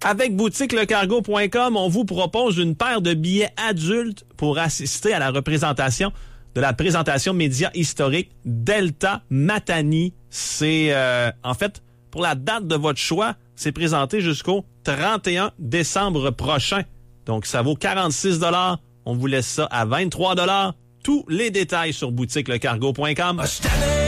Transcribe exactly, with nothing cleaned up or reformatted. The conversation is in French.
Avec boutique le cargo point com, on vous propose une paire de billets adultes pour assister à la représentation de la présentation média historique Delta Matani. C'est, euh, en fait, pour la date de votre choix, c'est présenté jusqu'au trente et un décembre prochain. Donc, ça vaut quarante-six dollars. On vous laisse ça à vingt-trois dollars. Tous les détails sur boutique le cargo point com. Ah,